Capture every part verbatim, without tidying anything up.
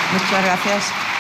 Muchas gracias.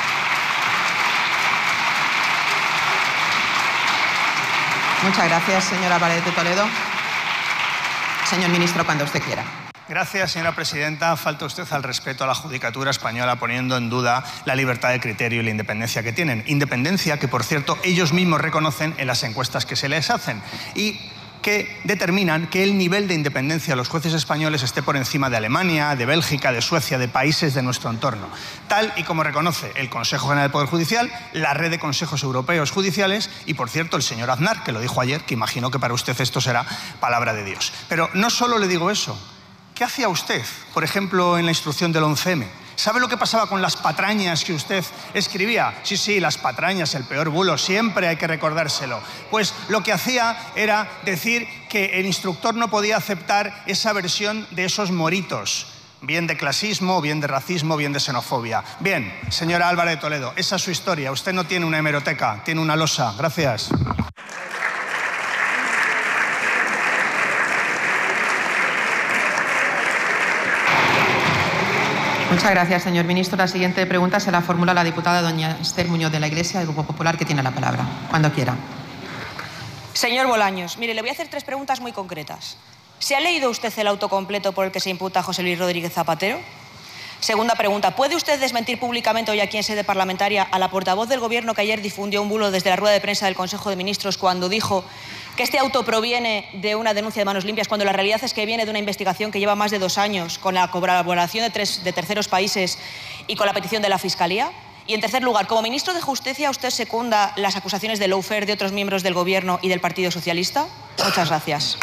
Muchas gracias, señor Álvarez de Toledo. Señor ministro, cuando usted quiera. Gracias, señora presidenta. Falta usted al respeto a la judicatura española poniendo en duda la libertad de criterio y la independencia que tienen. Independencia que, por cierto, ellos mismos reconocen en las encuestas que se les hacen y que determinan que el nivel de independencia de los jueces españoles esté por encima de Alemania, de Bélgica, de Suecia, de países de nuestro entorno. Tal y como reconoce el Consejo General del Poder Judicial, la red de consejos europeos judiciales y, por cierto, el señor Aznar, que lo dijo ayer, que imagino que para usted esto será palabra de Dios. Pero no solo le digo eso. ¿Qué hacía usted, por ejemplo, en la instrucción del once eme? ¿Sabe lo que pasaba con las patrañas que usted escribía? Sí, sí, las patrañas, el peor bulo, siempre hay que recordárselo. Pues lo que hacía era decir que el instructor no podía aceptar esa versión de esos moritos, bien de clasismo, bien de racismo, bien de xenofobia. Bien, señora Álvarez de Toledo, esa es su historia. Usted no tiene una hemeroteca, tiene una losa. Gracias. Muchas gracias, señor ministro. La siguiente pregunta se la formula la diputada doña Esther Muñoz de la Iglesia, del Grupo Popular, que tiene la palabra. Cuando quiera. Señor Bolaños, mire, le voy a hacer tres preguntas muy concretas. ¿Se ha leído usted el auto completo por el que se imputa a José Luis Rodríguez Zapatero? Segunda pregunta, ¿puede usted desmentir públicamente hoy aquí en sede parlamentaria a la portavoz del Gobierno que ayer difundió un bulo desde la rueda de prensa del Consejo de Ministros cuando dijo que este auto proviene de una denuncia de manos limpias, cuando la realidad es que viene de una investigación que lleva más de dos años con la colaboración de, tres, de terceros países y con la petición de la Fiscalía? Y, en tercer lugar, como ministro de Justicia, ¿usted secunda las acusaciones de lawfare de otros miembros del Gobierno y del Partido Socialista? Muchas gracias.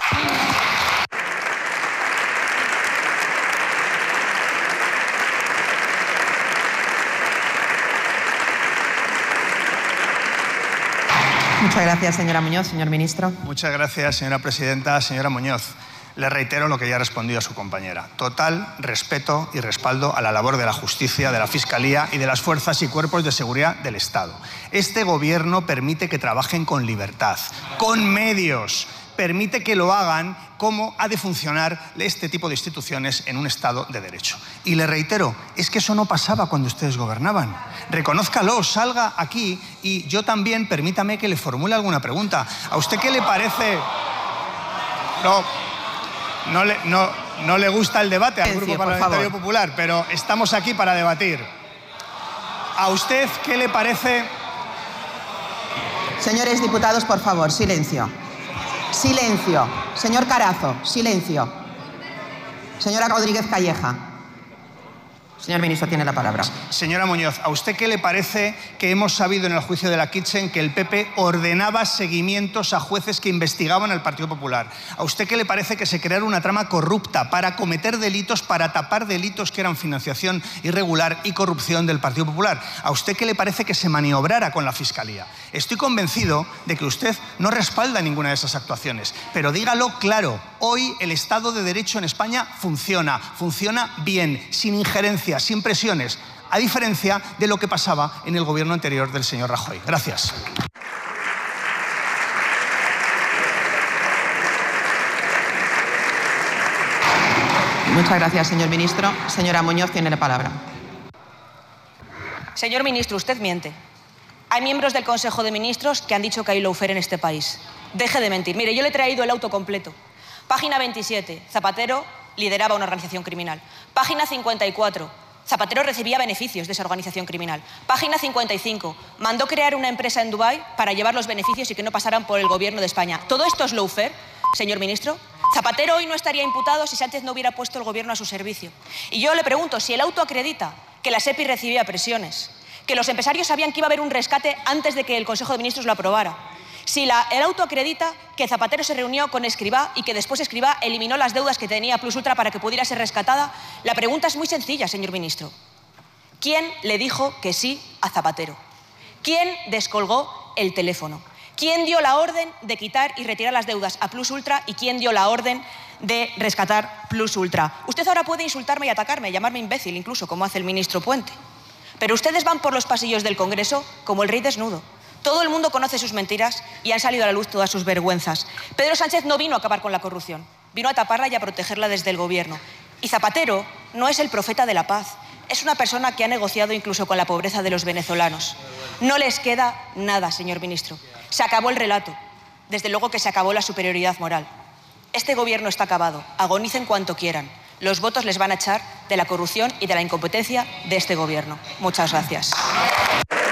Muchas gracias, señora Muñoz. Señor ministro. Muchas gracias, señora presidenta. Señora Muñoz, le reitero lo que ya ha respondido a su compañera. Total respeto y respaldo a la labor de la justicia, de la Fiscalía y de las fuerzas y cuerpos de seguridad del Estado. Este Gobierno permite que trabajen con libertad, con medios. Permite que lo hagan cómo ha de funcionar este tipo de instituciones en un Estado de Derecho. Y le reitero, es que eso no pasaba cuando ustedes gobernaban. Reconózcalo, salga aquí y yo también, permítame que le formule alguna pregunta. ¿A usted qué le parece? No, no le, no, no le gusta el debate al Grupo Parlamentario Popular, pero estamos aquí para debatir. ¿A usted qué le parece? Señores diputados, por favor, silencio. Silencio. Señor Carazo, silencio. Señora Rodríguez Calleja. Señor ministro, tiene la palabra. Señora Muñoz, ¿a usted qué le parece que hemos sabido en el juicio de la Kitchen que el P P ordenaba seguimientos a jueces que investigaban al Partido Popular? ¿A usted qué le parece que se creara una trama corrupta para cometer delitos, para tapar delitos que eran financiación irregular y corrupción del Partido Popular? ¿A usted qué le parece que se maniobrara con la Fiscalía? Estoy convencido de que usted no respalda ninguna de esas actuaciones, pero dígalo claro. Hoy el Estado de Derecho en España funciona, funciona bien, sin injerencia, sin presiones, a diferencia de lo que pasaba en el gobierno anterior del señor Rajoy. Gracias. Muchas gracias, señor ministro. Señora Muñoz, tiene la palabra. Señor ministro, usted miente. Hay miembros del Consejo de Ministros que han dicho que hay lawfare en este país. Deje de mentir. Mire, yo le he traído el auto completo. Página veintisiete. Zapatero lideraba una organización criminal. Página cincuenta y cuatro. Zapatero recibía beneficios de esa organización criminal. Página cincuenta y cinco. Mandó crear una empresa en Dubái para llevar los beneficios y que no pasaran por el Gobierno de España. ¿Todo esto es lawfare, señor ministro? Zapatero hoy no estaría imputado si Sánchez no hubiera puesto el Gobierno a su servicio. Y yo le pregunto, si el auto acredita que la SEPI recibía presiones, que los empresarios sabían que iba a haber un rescate antes de que el Consejo de Ministros lo aprobara, si la, el auto acredita que Zapatero se reunió con Escrivá y que después Escrivá eliminó las deudas que tenía Plus Ultra para que pudiera ser rescatada, la pregunta es muy sencilla, señor ministro. ¿Quién le dijo que sí a Zapatero? ¿Quién descolgó el teléfono? ¿Quién dio la orden de quitar y retirar las deudas a Plus Ultra y quién dio la orden de rescatar Plus Ultra? Usted ahora puede insultarme y atacarme, llamarme imbécil incluso, como hace el ministro Puente. Pero ustedes van por los pasillos del Congreso como el rey desnudo. Todo el mundo conoce sus mentiras y han salido a la luz todas sus vergüenzas. Pedro Sánchez no vino a acabar con la corrupción, vino a taparla y a protegerla desde el Gobierno. Y Zapatero no es el profeta de la paz, Es una persona que ha negociado incluso con la pobreza de los venezolanos. No les queda nada, señor ministro. Se acabó el relato. Desde luego que se acabó la superioridad moral. Este gobierno está acabado. Agonicen cuanto quieran. Los votos les van a echar de la corrupción y de la incompetencia de este gobierno. Muchas gracias.